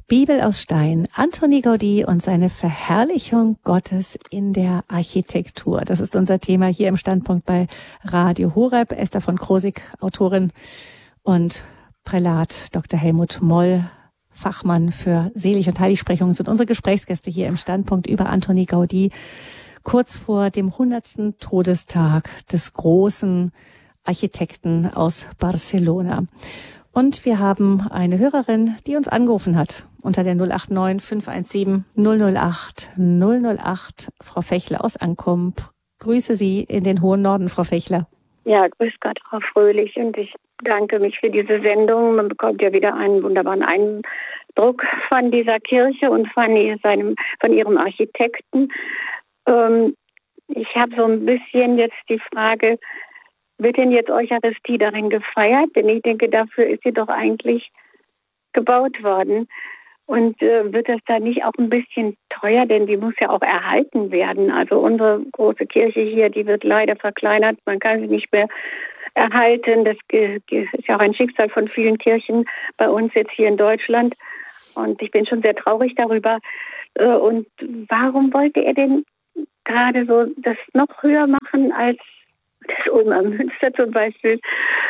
Bibel aus Stein, Antoni Gaudí und seine Verherrlichung Gottes in der Architektur. Das ist unser Thema hier im Standpunkt bei Radio Horeb. Esther von Krosigk, Autorin, und Prälat Dr. Helmut Moll, Fachmann für Selig- und Heiligsprechungen, sind unsere Gesprächsgäste hier im Standpunkt über Antoni Gaudí, kurz vor dem 100. Todestag des großen Architekten aus Barcelona. Und wir haben eine Hörerin, die uns angerufen hat unter der 089 517 008 008. Frau Fechler aus Ankump. Grüße Sie in den hohen Norden, Frau Fechler. Ja, grüß Gott, Frau Fröhlich. Und ich danke mich für diese Sendung. Man bekommt ja wieder einen wunderbaren Eindruck von dieser Kirche und von ihrem Architekten. Ich habe so ein bisschen jetzt die Frage, wird denn jetzt Eucharistie darin gefeiert? Denn ich denke, dafür ist sie doch eigentlich gebaut worden. Und wird das da nicht auch ein bisschen teuer? Denn die muss ja auch erhalten werden. Also unsere große Kirche hier, die wird leider verkleinert. Man kann sie nicht mehr erhalten. Das ist ja auch ein Schicksal von vielen Kirchen bei uns jetzt hier in Deutschland. Und ich bin schon sehr traurig darüber. Und warum wollte er denn gerade so das noch höher machen als das oben am Münster zum Beispiel?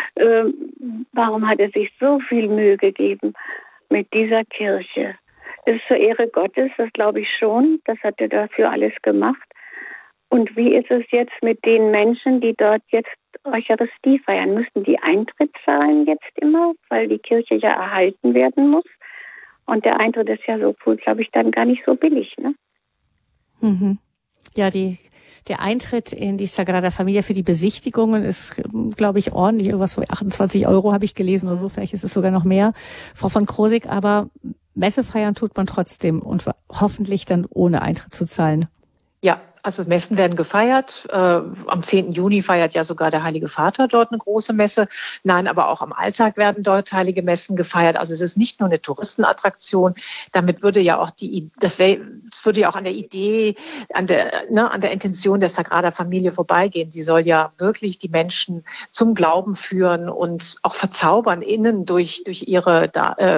Warum hat er sich so viel Mühe gegeben mit dieser Kirche? Das ist zur Ehre Gottes, das glaube ich schon. Das hat er dafür alles gemacht. Und wie ist es jetzt mit den Menschen, die dort jetzt Eucharistie feiern? Müssen die Eintritt zahlen jetzt immer, weil die Kirche ja erhalten werden muss? Und der Eintritt ist ja so cool, glaube ich, dann gar nicht so billig, ne? Mhm. Ja, der Eintritt in die Sagrada Familia für die Besichtigungen ist, glaube ich, ordentlich. Irgendwas für 28 € habe ich gelesen oder so. Vielleicht ist es sogar noch mehr. Frau von Krosigk, aber Messe feiern tut man trotzdem und hoffentlich dann ohne Eintritt zu zahlen. Ja, also Messen werden gefeiert. Am 10. Juni feiert ja sogar der Heilige Vater dort eine große Messe. Nein, aber auch am Alltag werden dort heilige Messen gefeiert. Also es ist nicht nur eine Touristenattraktion. Damit würde ja auch das würde ja auch an der Idee, an der Intention der Sagrada Familie vorbeigehen. Sie soll ja wirklich die Menschen zum Glauben führen und auch verzaubern innen durch ihren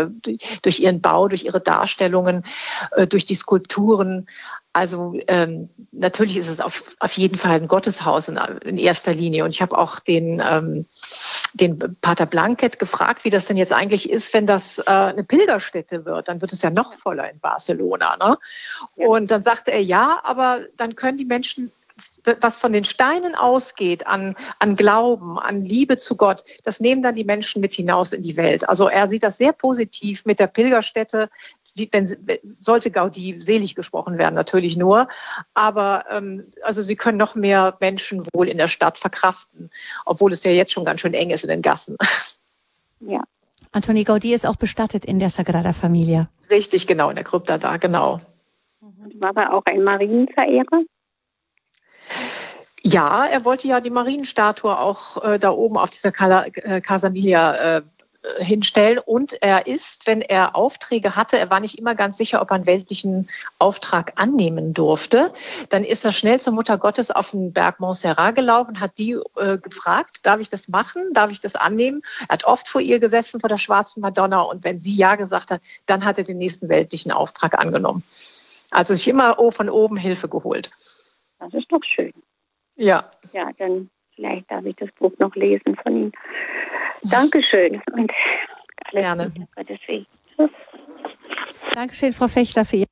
Bau, durch ihre Darstellungen, durch die Skulpturen. Also natürlich ist es auf jeden Fall ein Gotteshaus in erster Linie. Und ich habe auch den Pater Blanket gefragt, wie das denn jetzt eigentlich ist, wenn das eine Pilgerstätte wird. Dann wird es ja noch voller in Barcelona. Ne? Ja. Und dann sagte er, ja, aber dann können die Menschen, was von den Steinen ausgeht, an Glauben, an Liebe zu Gott, das nehmen dann die Menschen mit hinaus in die Welt. Also er sieht das sehr positiv mit der Pilgerstätte. Sollte Gaudí selig gesprochen werden, natürlich nur. Aber also sie können noch mehr Menschen wohl in der Stadt verkraften, obwohl es ja jetzt schon ganz schön eng ist in den Gassen. Ja. Antoni Gaudí ist auch bestattet in der Sagrada Familia. Richtig, genau, in der Krypta da, genau. War er auch ein Marienverehrer? Ja, er wollte ja die Marienstatue auch da oben auf dieser Casa Emilia hinstellen, und er ist, wenn er Aufträge hatte, er war nicht immer ganz sicher, ob er einen weltlichen Auftrag annehmen durfte, dann ist er schnell zur Mutter Gottes auf den Berg Montserrat gelaufen, hat die gefragt, darf ich das machen, darf ich das annehmen? Er hat oft vor ihr gesessen, vor der schwarzen Madonna, und wenn sie ja gesagt hat, dann hat er den nächsten weltlichen Auftrag angenommen. Also sich immer von oben Hilfe geholt. Das ist doch schön. Ja. Ja, dann vielleicht darf ich das Buch noch lesen von ihm. Dankeschön und alles gerne. Gottes Segen. Dankeschön, Frau Fechler, für Ihr.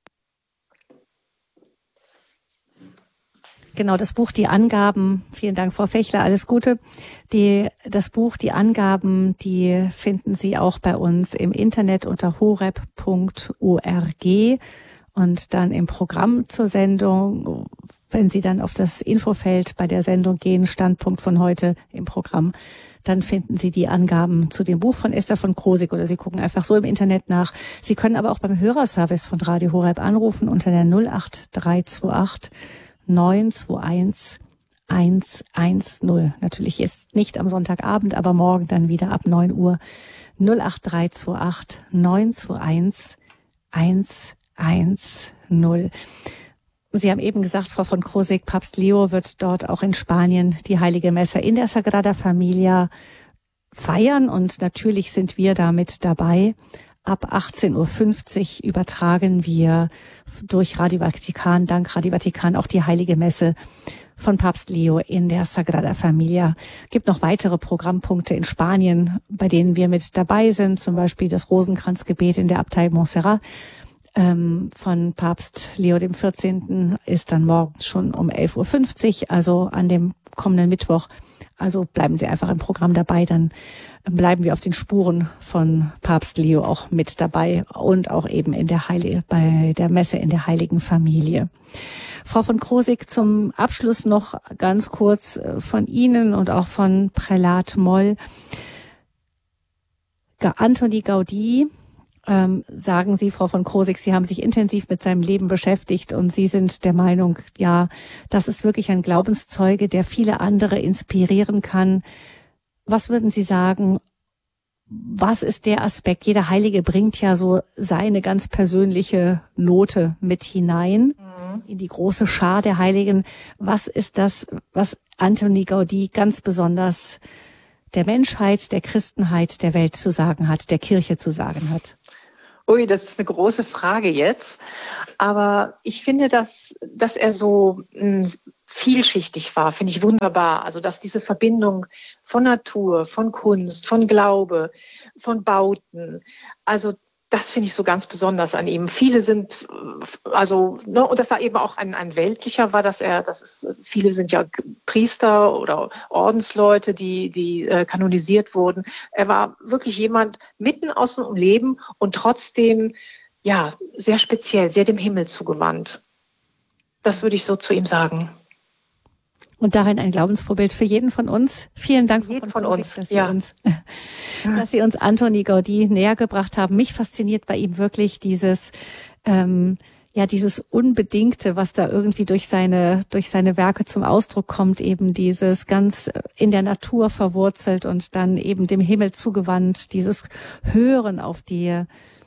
Genau, das Buch, die Angaben, vielen Dank, Frau Fechler, alles Gute. Das Buch, die Angaben, die finden Sie auch bei uns im Internet unter horeb.org und dann im Programm zur Sendung. Wenn Sie dann auf das Infofeld bei der Sendung gehen, Standpunkt von heute im Programm, dann finden Sie die Angaben zu dem Buch von Esther von Krosigk, oder Sie gucken einfach so im Internet nach. Sie können aber auch beim Hörerservice von Radio Horeb anrufen unter der 08328 921 110. Natürlich ist nicht am Sonntagabend, aber morgen dann wieder ab 9 Uhr 08328 921 110. Sie haben eben gesagt, Frau von Krosigk, Papst Leo wird dort auch in Spanien die Heilige Messe in der Sagrada Familia feiern, und natürlich sind wir damit dabei. ab 18:50 Uhr übertragen wir durch Radio Vatikan, dank Radio Vatikan, auch die Heilige Messe von Papst Leo in der Sagrada Familia. Gibt noch weitere Programmpunkte in Spanien, bei denen wir mit dabei sind, zum Beispiel das Rosenkranzgebet in der Abtei Montserrat von Papst Leo dem 14. ist dann morgens schon um 11:50 Uhr, also an dem kommenden Mittwoch. Also bleiben Sie einfach im Programm dabei, dann bleiben wir auf den Spuren von Papst Leo auch mit dabei und auch eben bei der Messe in der Heiligen Familie. Frau von Krosigk, zum Abschluss noch ganz kurz von Ihnen und auch von Prälat Moll. Antoni Gaudí, sagen Sie, Frau von Krosigk, Sie haben sich intensiv mit seinem Leben beschäftigt und Sie sind der Meinung, ja, das ist wirklich ein Glaubenszeuge, der viele andere inspirieren kann. Was würden Sie sagen, was ist der Aspekt? Jeder Heilige bringt ja so seine ganz persönliche Note mit hinein in die große Schar der Heiligen. Was ist das, was Antoni Gaudí ganz besonders der Menschheit, der Christenheit, der Welt zu sagen hat, der Kirche zu sagen hat? Ui, das ist eine große Frage jetzt. Aber ich finde, dass er so vielschichtig war, finde ich wunderbar. Also, dass diese Verbindung von Natur, von Kunst, von Glaube, von Bauten, also das finde ich so ganz besonders an ihm. Viele sind, und dass er eben auch ein weltlicher war, viele sind ja Priester oder Ordensleute, die kanonisiert wurden. Er war wirklich jemand mitten aus dem Leben und trotzdem, ja, sehr speziell, sehr dem Himmel zugewandt. Das würde ich so zu ihm sagen. Und darin ein Glaubensvorbild für jeden von uns. Vielen Dank, von uns, dass Sie uns Antoni Gaudí näher gebracht haben. Mich fasziniert bei ihm wirklich dieses Unbedingte, was da irgendwie durch seine Werke zum Ausdruck kommt, eben dieses ganz in der Natur verwurzelt und dann eben dem Himmel zugewandt, dieses Hören auf die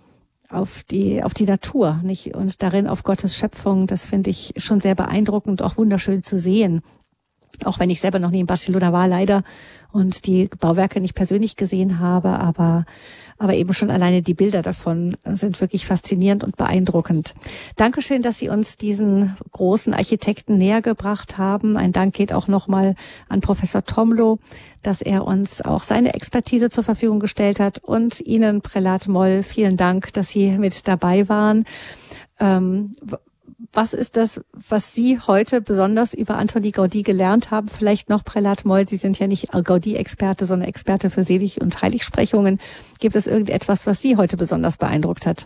Natur, nicht? Und darin auf Gottes Schöpfung. Das finde ich schon sehr beeindruckend, auch wunderschön zu sehen. Auch wenn ich selber noch nie in Barcelona war, leider, und die Bauwerke nicht persönlich gesehen habe, aber eben schon alleine die Bilder davon sind wirklich faszinierend und beeindruckend. Dankeschön, dass Sie uns diesen großen Architekten näher gebracht haben. Ein Dank geht auch nochmal an Professor Tomlo, dass er uns auch seine Expertise zur Verfügung gestellt hat. Und Ihnen, Prälat Moll, vielen Dank, dass Sie mit dabei waren. Was ist das, was Sie heute besonders über Antoni Gaudí gelernt haben? Vielleicht noch, Prälat Moll, Sie sind ja nicht Gaudí-Experte, sondern Experte für Selig- und Heiligsprechungen. Gibt es irgendetwas, was Sie heute besonders beeindruckt hat?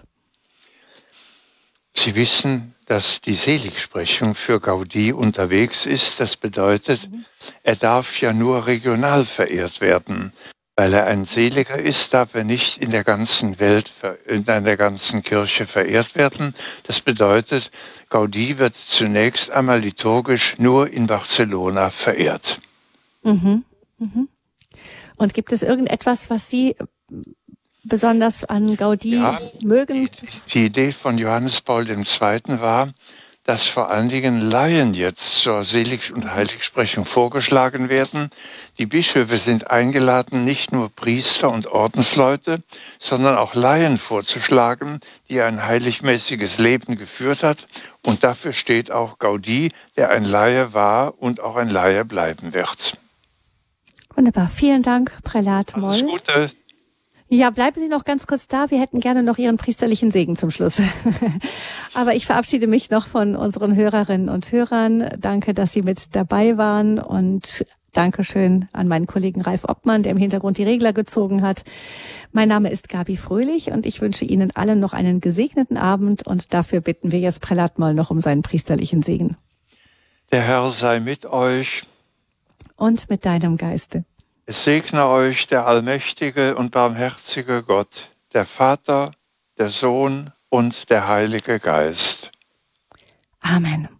Sie wissen, dass die Seligsprechung für Gaudí unterwegs ist. Das bedeutet, er darf ja nur regional verehrt werden. Weil er ein Seliger ist, darf er nicht in der ganzen Welt, in der ganzen Kirche verehrt werden. Das bedeutet, Gaudí wird zunächst einmal liturgisch nur in Barcelona verehrt. Und gibt es irgendetwas, was Sie besonders an Gaudí mögen? Die Idee von Johannes Paul II. War, dass vor allen Dingen Laien jetzt zur Selig- und Heiligsprechung vorgeschlagen werden. Die Bischöfe sind eingeladen, nicht nur Priester und Ordensleute, sondern auch Laien vorzuschlagen, die ein heiligmäßiges Leben geführt hat. Und dafür steht auch Gaudí, der ein Laie war und auch ein Laie bleiben wird. Wunderbar. Vielen Dank, Prälat Moll. Alles Gute. Ja, bleiben Sie noch ganz kurz da. Wir hätten gerne noch Ihren priesterlichen Segen zum Schluss. Aber ich verabschiede mich noch von unseren Hörerinnen und Hörern. Danke, dass Sie mit dabei waren, und Dankeschön an meinen Kollegen Ralf Obmann, der im Hintergrund die Regler gezogen hat. Mein Name ist Gabi Fröhlich und ich wünsche Ihnen allen noch einen gesegneten Abend, und dafür bitten wir jetzt Prälat Moll noch um seinen priesterlichen Segen. Der Herr sei mit euch. Und mit deinem Geiste. Es segne euch der allmächtige und barmherzige Gott, der Vater, der Sohn und der Heilige Geist. Amen.